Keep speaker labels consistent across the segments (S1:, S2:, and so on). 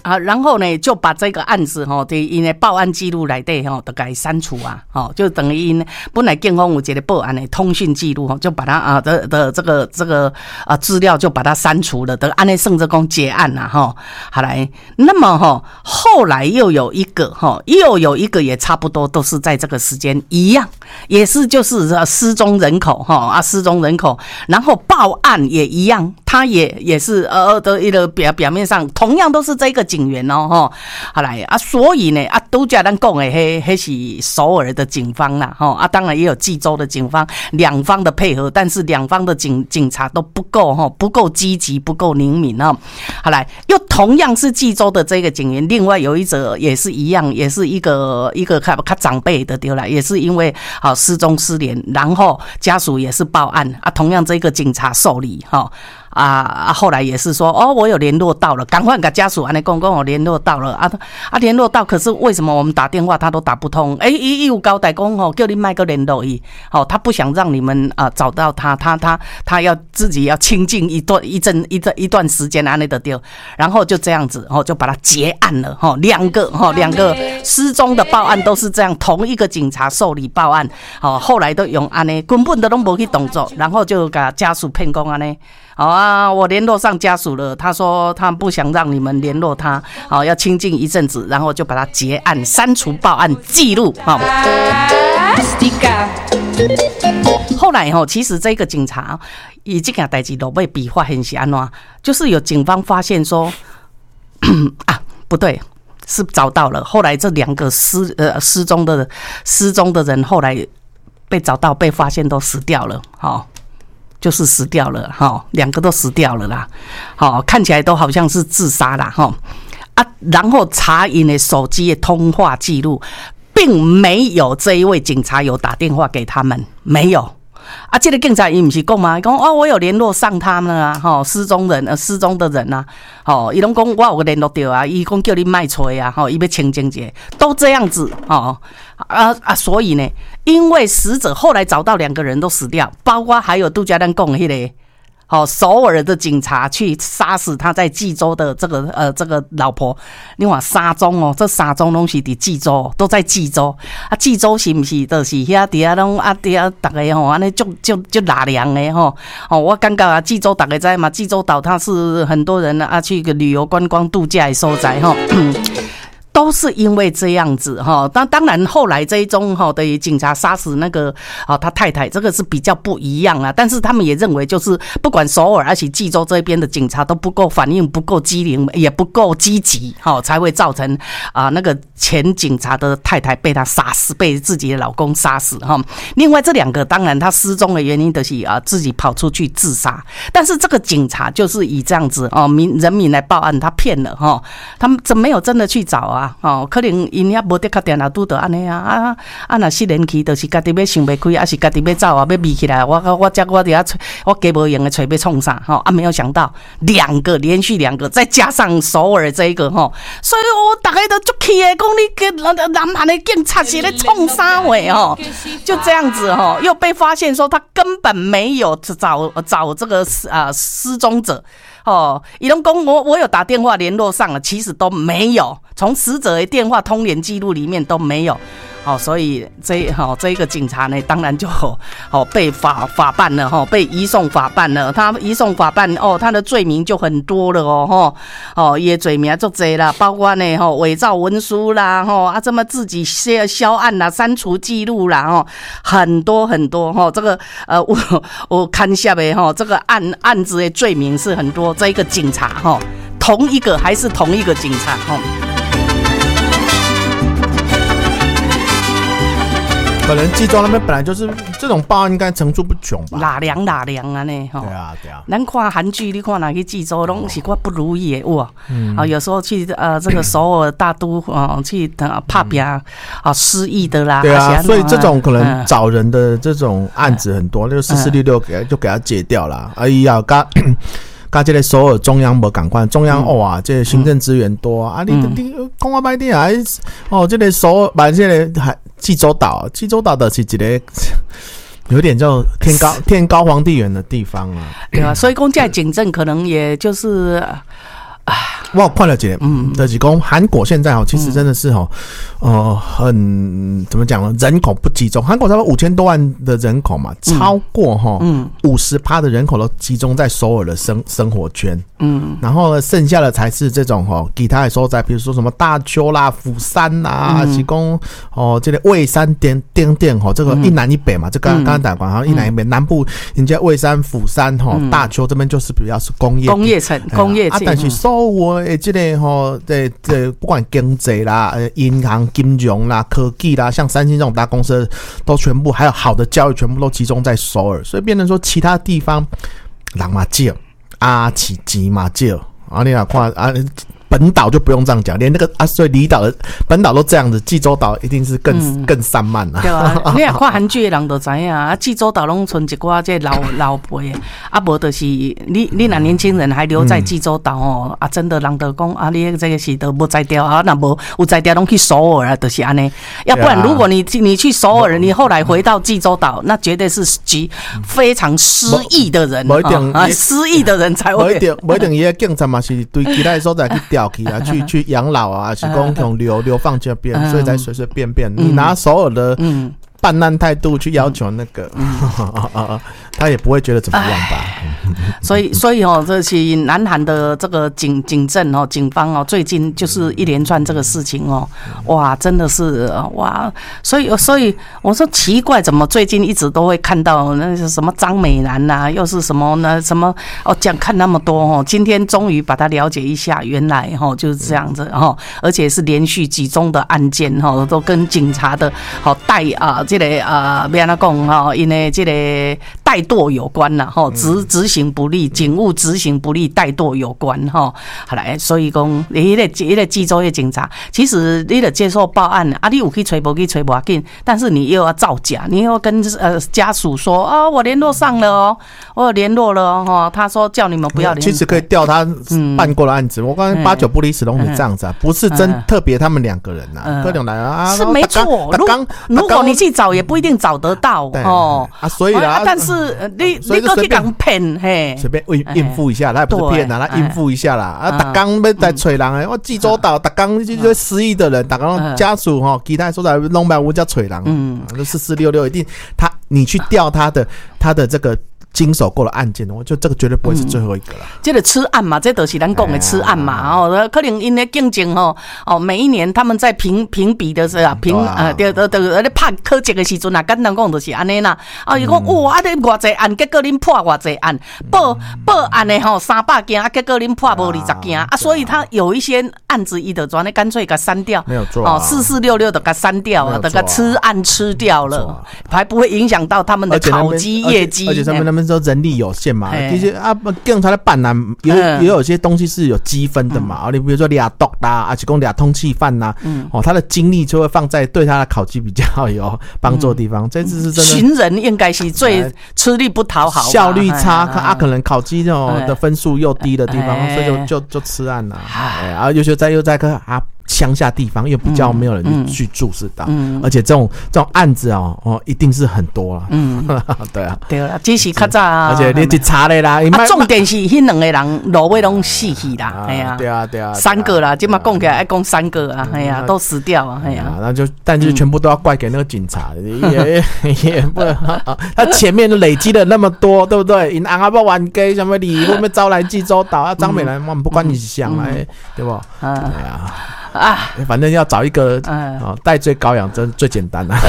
S1: 然后呢，就把这个案子在因的报案记录内底就给删除啊，就等于因本来警方有一个报案的通讯记录就把它的这个资料就把它删除了，的安内胜着公结案啦好来，那么后来又有一个也差不多都是在这个时间一样，也是就是失踪人口失踪人口，然后报案也一样，他也是的一个表面上同样都是这个警员好来所以呢都叫咱讲的那是首尔的警方啦当然也有济州的警方，两方的配合，但是两方的警察都不够积极，不够灵敏好来，又同样是济州的这个警员，另外有一则也是一样，也是一个较长辈的对啦，也是因为失踪失联，然后家属也是报案同样这个警察受理后来也是说我有联络到了，赶快给家属安尼讲我联络到了联络到，可是为什么我们打电话他都打不通？他有交代讲叫你别个联络他，他不想让你们找到他要自己要清静一段时间安尼的对，然后就这样子就把他结案了两个失踪的报案都是这样，同一个警察受理报案后来都用安尼根本都没去动作，然后就给家属骗讲安尼我联络上家属了，他说他不想让你们联络他要清静一阵子，然后就把他结案删除报案记录后来其实这个警察以这件事情都被比发现是怎样，就是有警方发现说不对，是找到了，后来这两个失踪的人后来被找到被发现都死掉了就是死掉了两个都死掉了啦看起来都好像是自杀啦然后查因的手机的通话记录并没有这一位警察有打电话给他们，没有这个警察他不是说吗？说我有联络上他们啊失踪的人啊他都说我有联络到啊，他说叫你别找啊他要清静一下，都这样子所以呢，因为死者后来找到两个人都死掉，包括还有杜家丹讲的那个首尔的警察去杀死他在济州的这个老婆，你看三宗这三宗都是在济州，都在济州济州是不是就是遐底下拢底下大家安尼就拉凉的我感觉济州大家知嘛，济州岛它是很多人去个旅游观光度假的所在都是因为这样子当然后来这一宗的警察杀死那个他太太，这个是比较不一样啊，但是他们也认为就是不管首尔而且济州这边的警察都不够反应，不够机灵，也不够积极才会造成那个前警察的太太被他杀死，被自己的老公杀死另外这两个当然他失踪的原因就是自己跑出去自杀，但是这个警察就是以这样子人民来报案，他骗了他们没有真的去找可能因也无得确定拄到安尼若失联去，就是家己要想袂开，还是家己要走要迷起来，我伫遐我加无用的找要创啥没有想到连续两个，再加上首尔这一个所以我大家都足气的，讲你南韩的警察是咧创啥话就这样子又被发现说他根本没有找这个失踪者他们说我有打电话联络上了，其实都没有，从死者的电话通联记录里面都没有所以这一个警察呢，当然就被法办了被移送法办了。他移送法办他的罪名就很多了也罪名就多啦，包括呢伪造文书啦这么自己销案啦，删除记录啦很多这个我看下呗这个案子的罪名是很多。这一个警察还是同一个警察
S2: 可能济州那边本来就是这种报案应该层出不穷吧，
S1: 拉凉啊呢
S2: 对啊
S1: 咱看韩剧你看哪去济州拢是不如意的有时候去这个首尔大都去拍拼失忆的啦，
S2: 对啊，所以这种可能找人的这种案子很多，那个4466就给他戒掉了。跟这个首尔中央没赶快，中央这个行政资源多你讲我歹点这个首尔把这个济州岛的是一个有点叫天高皇帝远的地方啊，
S1: 对啊，所以讲这警政可能也就是
S2: 我有看了一个，就是讲韩国现在其实真的是很怎么讲呢？人口不集中，韩国差不多5000多万的人口嘛，超过50%的人口都集中在首尔的生活圈，然后剩下的才是这种其他的所在，比如说什么大邱啦、釜山啦，是讲这个蔚山点这个一南一北嘛，这刚刚讲好像一南一北，南部人家蔚山、釜山大邱这边就是比较是工业
S1: 城，
S2: 但是所有的这个对不管经济啦、银行、金融啦、科技啦，像三星这种大公司都全部还有好的教育全部都集中在首尔，所以变成说其他地方人嘛少，起钱嘛少，你看本岛就不用这样讲，连那个所以离岛的本岛都这样子，济州岛一定是更散漫啦。
S1: 对啊，你也看韩剧的人都知影，济州岛拢剩一寡这老辈的，无就是你若年轻人还留在济州岛真的人都讲你这个是都无摘掉那无有摘掉拢去首尔就是安尼。要不然如果你去首尔，你后来回到济州岛，那绝对是非常失意的人，失意的人才会。
S2: 不一定伊个警察嘛是对其他的所在去调去啊，去养老啊，是讲用流放这边，所以才随随便便。你拿首尔的办案态度去要求那个，他也不会觉得怎么样吧？
S1: 所以这是南韩的这个警政警方最近就是一连串这个事情哇，真的是哇，所以我说奇怪，怎么最近一直都会看到那是什么张美兰呐，又是什么呢？什么讲看那么多今天终于把它了解一下，原来就是这样子而且是连续几宗的案件都跟警察的这个要怎讲因为这个怠惰有关啦执行不力，警务执行不力，怠惰有关好来，所以讲那个济州的警察，其实你得接受报案你有去催不去催不要紧，但是你又要造假，你又要跟家属说我联络上了我有联络了他说叫你们不要联络。
S2: 其实可以调他办过的案子，我刚才8-9不离10都是这样子不是真特别他们2个人各种来
S1: 是没错。如果你去找也不一定找得到
S2: 所以啦，
S1: 但是你都去讲骗
S2: 随便应付一下，他也不是骗他应付一下啦大刚要在找人我济州岛大刚就失忆的人，大刚家属其他所在弄不有叫找人4466一定你去调他的这个经手过的案件，我觉得这个绝对不会是最后一个了。
S1: 这个吃案嘛，这就是咱讲的吃案嘛可能因为竞争每一年他们在评比的时候在拍科级的时阵简单讲就是安尼啦伊讲哇你偌济案，结果恁破偌济案，报案的300件结果恁破无20件所以他有一些案子伊就专干脆给删掉，
S2: 没有错
S1: 4466都给删掉了，都给吃案吃掉了，还不会影响到他们的考绩业绩，
S2: 而且他们说人力有限嘛，其实警察的办案也有些东西是有积分的嘛你比如说抓毒啦，是讲抓通缉犯啦他的精力就会放在对他的考绩比较有帮助的地方。这次是真的
S1: 寻人应该是最吃力不讨好，
S2: 效率差可能考绩的分数又低的地方，所以就吃案了尤其又在个乡下地方又比较没有人去注视到而且这种案子一定是很多啦对啊
S1: 这是较早
S2: 而且你去查的啦
S1: 重点是那2个人落尾拢死去啦
S2: 对啊
S1: 3个啦现在讲起来要讲3个都死掉
S2: 但是全部都要怪给那个警察也不他前面累积了那么多对不对银行不玩给什么礼物招来济州岛张美兰我们不关你想对不反正要找一个戴罪羔羊真最简单了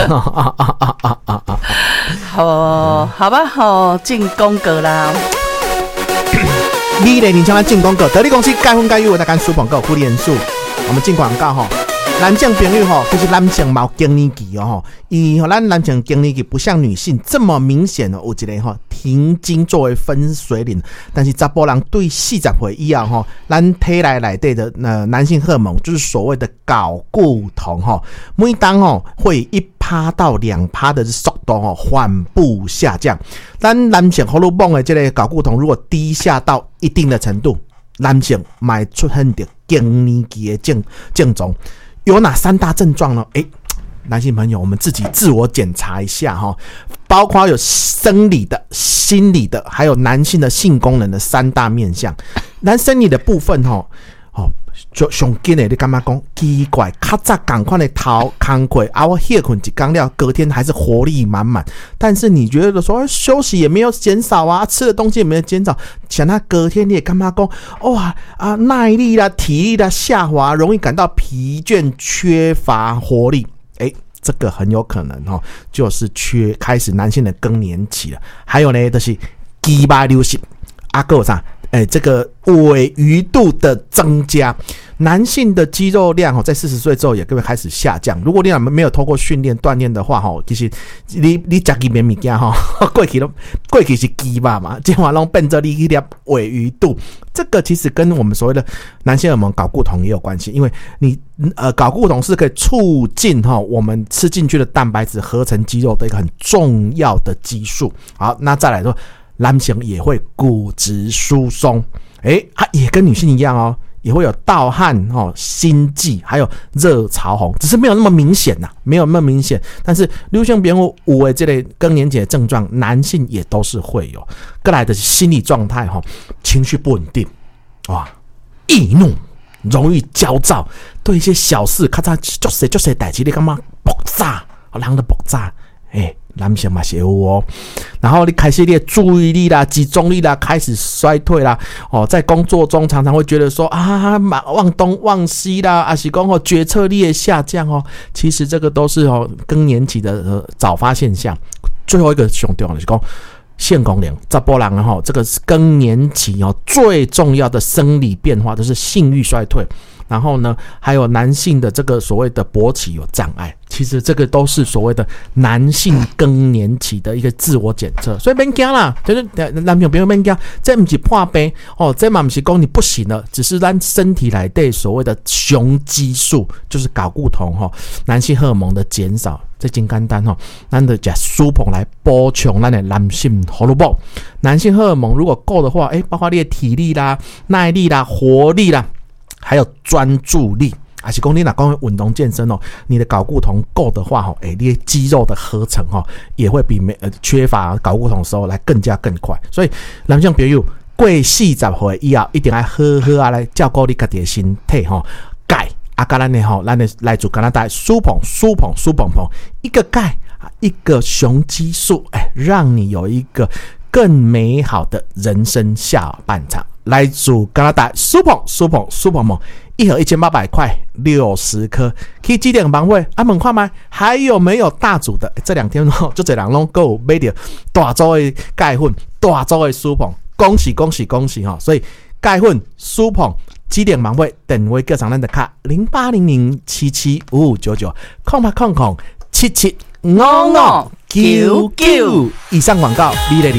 S1: 好吧进公告啦
S2: 你请咱进广告，得力公司该分该有的干书广告福利人数，我们进广告男性朋友其实男性没有经历期咱男性经历期不像女性这么明显有一个停经作为分水岭，但是查甫人对40岁以后咱体内底的男性荷尔蒙就是所谓的睾固酮每当会1%到2%的速度缓步下降，咱男性荷尔蒙的这个睾固酮如果低下到一定的程度，男性会出现到更年期的症状。有哪3大症状呢？男性朋友我们自己自我检查一下包括有生理的、心理的还有男性的性功能的3大面向。男生理的部分就上紧的，你感觉讲奇怪，较早赶快的头工课啊，我歇困一天了，隔天还是活力满满。但是你觉得说休息也没有减少啊，吃的东西也没有减少，想他隔天你也感觉讲哇啊耐力啦、体力啦下滑，容易感到疲倦、缺乏活力。这个很有可能就是开始男性的更年期了。还有呢，就是肌肉流失啊，还有啥？这个尾鱼度的增加，男性的肌肉量在40岁之后也会开始下降。如果你没有透过训练锻炼的话，其实你吃几面物件过去是肌肉嘛，今晚拢变成你一粒尾鱼度。这个其实跟我们所谓的男性荷尔蒙睾固酮也有关系，因为你睾固酮是可以促进我们吃进去的蛋白质合成肌肉的一个很重要的激素。好，那再来说。男性也会骨质疏松，也跟女性一样也会有盗汗心悸，还有热潮红，只是没有那么明显没有那么明显。但是女性朋友有的这类更年期的症状，男性也都是会有。再来的是心理状态情绪不稳定，易怒，容易焦躁，对一些小事咔嚓就是事情你感觉爆炸，人的爆炸，男性嘛是有然后你开始你的注意力啦、集中力啦开始衰退啦，在工作中常常会觉得说忘东忘西啦，还是说决策力的下降其实这个都是更年期的早发现象。最后一个很重要的是说性功能，查甫人这个更年期最重要的生理变化都是性欲衰退。然后呢，还有男性的这个所谓的勃起有障碍，其实这个都是所谓的男性更年期的一个自我检测，所以别怕啦，就是男朋友别怕，这不是破病这嘛不是说你不行了，只是咱身体内的所谓的雄激素，就是睾固酮男性荷尔蒙的减少，这很简单咱就吃舒膨来补充咱的男性荷尔蒙。男性荷尔蒙如果够的话，包括你的体力啦、耐力啦、活力啦。还有专注力，还是说你如果运动健身你的睾固酮够的话你的肌肉的合成也会比缺乏睾固酮的时候来更快。所以男性朋友过40岁以后一定要好好来照顾你自己的身体钙跟咱的来自加拿大舒膨一个钙一个雄激素让你有一个更美好的人生下半场。来自加拿大舒膨一盒1800块60颗，可以几点帮会问看吗？还有没有大组的？这2天就这人拢够买到大组的钙粉，大组的舒膨，恭喜所以钙粉舒膨几点帮会电话叫上咱的卡0800775599 0800775599。以上广告你的